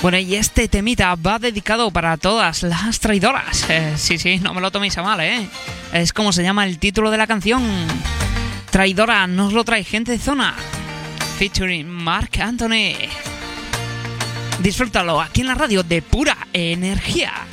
Bueno, y este temita va dedicado para todas las traidoras. Sí, no me lo toméis a mal, ¿eh? Es como se llama el título de la canción. Traidora, nos lo trae Gente de Zona, featuring Marc Anthony. Disfrútalo aquí en la radio de Pura Energía.